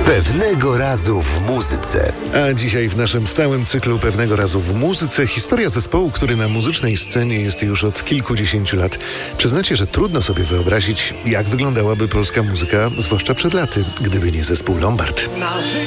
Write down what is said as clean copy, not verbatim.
Pewnego razu w muzyce. A dzisiaj w naszym stałym cyklu Pewnego razu w muzyce historia zespołu, który na muzycznej scenie jest już od kilkudziesięciu lat. Przyznacie, że trudno sobie wyobrazić, jak wyglądałaby polska muzyka, zwłaszcza przed laty, gdyby nie zespół Lombard.